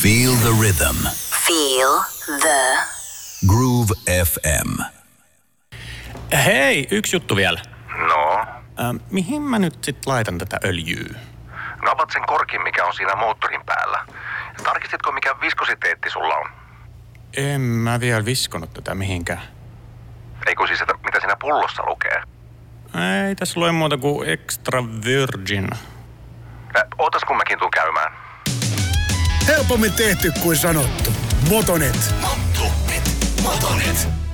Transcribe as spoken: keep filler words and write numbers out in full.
Feel the rhythm. Feel the Groove F M. Hei, yksi juttu vielä. No? Äh, mihin mä nyt sit laitan tätä öljyä? No avat sen korkin, mikä on siinä moottorin päällä. Tarkistitko, mikä viskositeetti sulla on? En mä vielä viskonut tätä mihinkään. Ei kun siis, että mitä siinä pullossa lukee? Ei tässä lue muuta kuin extra virgin. Äh, ootas kun mäkin tuun käymään. Helpommin tehty kuin sanottu. Motonet. Motonet. Motonet.